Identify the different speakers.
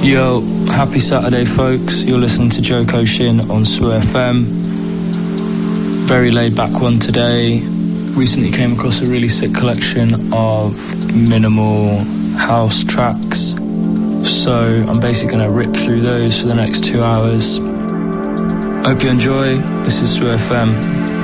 Speaker 1: Yo, happy Saturday folks, you're listening to Joko Shin on SWU FM. Very laid back one today. Recently came across a really sick collection of minimal house tracks, so I'm basically going to rip through those for the next 2 hours. Hope you enjoy. This is SWU FM.